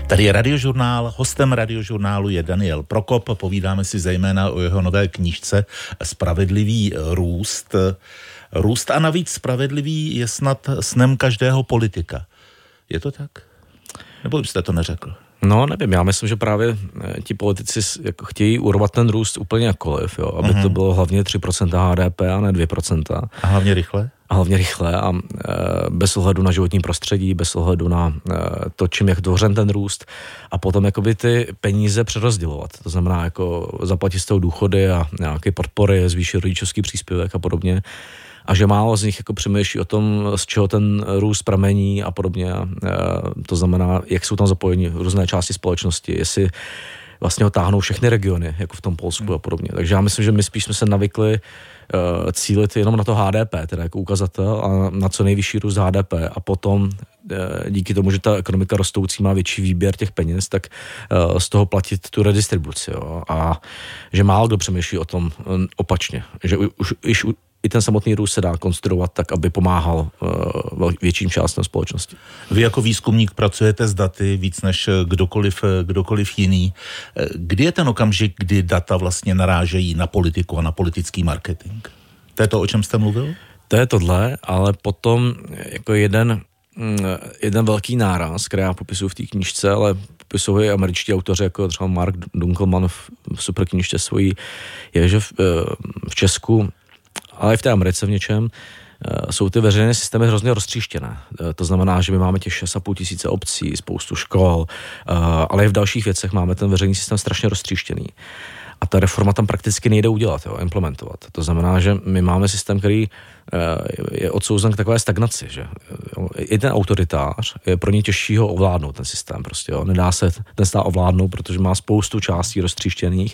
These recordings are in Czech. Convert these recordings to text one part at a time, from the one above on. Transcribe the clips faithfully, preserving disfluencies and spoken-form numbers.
Tady je Radiožurnál, hostem Radiožurnálu je Daniel Prokop, povídáme si zejména o jeho nové knížce Spravedlivý růst. Růst a navíc spravedlivý je snad snem každého politika. Je to tak? Nebo byste to neřekl? No, nevím, já myslím, že právě ti politici jako chtějí urvat ten růst úplně jakkoliv, jo, aby uh-huh. to bylo hlavně tři procenta H D P a ne dvě procenta. A hlavně rychle? A hlavně rychle a e, bez ohledu na životní prostředí, bez ohledu na e, to, čím je tvořen ten růst a potom jakoby ty peníze přerozdělovat. To znamená jako zaplatit z toho důchody a nějaké podpory, zvýšit rodičovský příspěvek a podobně. A že málo z nich jako přemýšlí o tom, z čeho ten růst pramení a podobně. E, to znamená, jak jsou tam zapojeni různé části společnosti, jestli vlastně ho táhnou všechny regiony, jako v tom Polsku a podobně. Takže já myslím, že my spíš jsme se navykli uh, cílit jenom na to H D P, teda jako ukazatel a na co nejvyšší růst H D P a potom uh, díky tomu, že ta ekonomika rostoucí má větší výběr těch peněz, tak uh, z toho platit tu redistribuci. Jo? A že málo kdo přemýšlí o tom um, opačně, že už, už i ten samotný růst se dá konstruovat tak, aby pomáhal uh, větším částem společnosti. Vy jako výzkumník pracujete s daty víc než kdokoliv, kdokoliv jiný. Kdy je ten okamžik, kdy data vlastně narážejí na politiku a na politický marketing? To je to, o čem jste mluvil? To je tohle, ale potom jako jeden, jeden velký náraz, který já popisuju v té knížce, ale popisují američtí autoři, jako třeba Mark Dunkelman v super knížce svojí, je, že v, v Česku ale i v té Americe v něčem, jsou ty veřejné systémy hrozně roztříštěné. To znamená, že my máme těch šest a půl tisíce obcí, spoustu škol, ale i v dalších věcech máme ten veřejný systém strašně roztříštěný. A ta reforma tam prakticky nejde udělat, jo, implementovat. To znamená, že my máme systém, který je odsouzen k takové stagnaci, že i ten autoritář je pro ně těžší ho ovládnout, ten systém prostě, jo. Nedá se ten stát ovládnout, protože má spoustu částí roztříštěných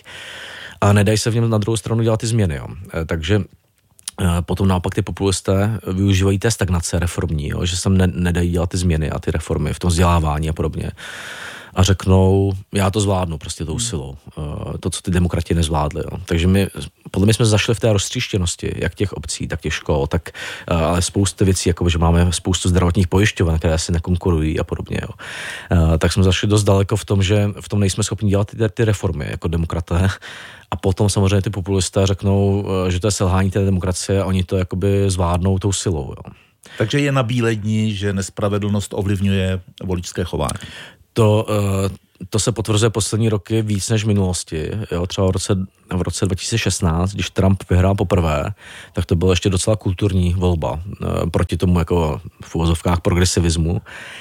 a nedají se v něm na druhou stranu dělat ty změny, jo. Takže potom naopak ty populisté využívají té stagnace reformní, jo, že se ne, nedají dělat ty změny a ty reformy v tom vzdělávání a podobně. A řeknou, já to zvládnu prostě tou silou. To, co ty demokrati nezvládli. Jo. Takže my, podle mě jsme zašli v té roztříštěnosti, jak těch obcí, tak těch škol, tak ale spoustu věcí, jako že máme spoustu zdravotních pojišťoven, které si nekonkurují a podobně. Jo. Tak jsme zašli dost daleko v tom, že v tom nejsme schopni dělat ty, ty reformy jako demokraté. A potom samozřejmě ty populisté řeknou, že to je selhání té demokracie a oni to jakoby zvládnou tou silou. Jo. Takže je na bílé dni, že nespravedlnost ovlivňuje voličské chování. To, to se potvrzuje poslední roky víc než v minulosti. Jo, třeba v roce, v roce dva tisíce šestnáct, když Trump vyhrál poprvé, tak to byla ještě docela kulturní volba proti tomu jako v uvozovkách progresivismu.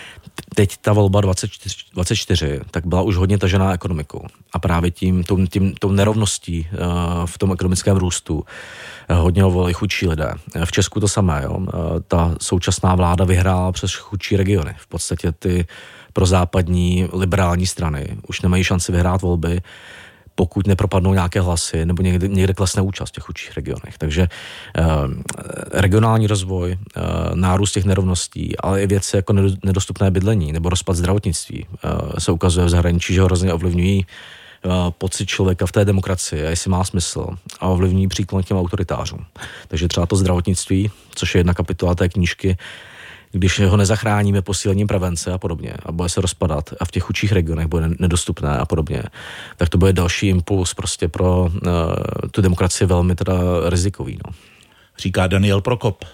Teď ta volba dvacet čtyři, dvacet čtyři tak byla už hodně tažená ekonomikou. A právě tím, tím, tím tou nerovností uh, v tom ekonomickém růstu uh, hodně ho volili chudší lidé. V Česku to samé. Jo? Uh, ta současná vláda vyhrála přes chudší regiony. V podstatě ty prozápadní liberální strany už nemají šanci vyhrát volby, pokud nepropadnou nějaké hlasy nebo někde, někde klesne účast v těch chudších regionech. Takže eh, regionální rozvoj, eh, nárůst těch nerovností, ale i věci jako nedostupné bydlení nebo rozpad zdravotnictví eh, se ukazuje v zahraničí, že ho hrozně ovlivňují eh, pocit člověka v té demokracii a jestli má smysl a ovlivňují příklon k těm autoritářům. Takže třeba to zdravotnictví, což je jedna kapitola té knížky, když ho nezachráníme posílením prevence a podobně a bude se rozpadat a v těch chudších regionech bude nedostupné a podobně, tak to bude další impuls prostě pro uh, tu demokracii velmi teda rizikový. No. Říká Daniel Prokop.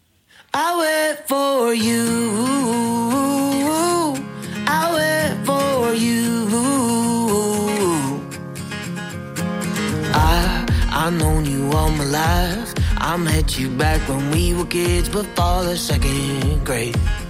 I wait for you, I wait for you, I, I known you all my life. I met you back when we were kids before the second grade.